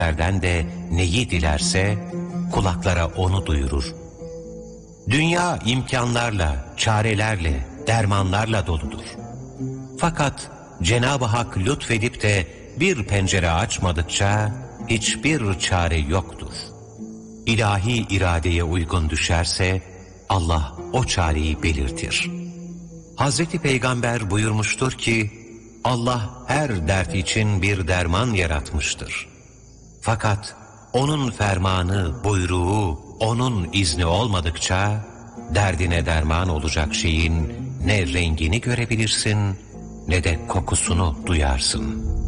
Nereden de neyi dilerse kulaklara onu duyurur. Dünya imkanlarla, çarelerle, dermanlarla doludur. Fakat Cenab-ı Hak lütfedip de bir pencere açmadıkça hiçbir çare yoktur. İlahi iradeye uygun düşerse Allah o çareyi belirtir. Hazreti Peygamber buyurmuştur ki, Allah her dert için bir derman yaratmıştır. Fakat onun fermanı, buyruğu, onun izni olmadıkça derdine derman olacak şeyin ne rengini görebilirsin ne de kokusunu duyarsın.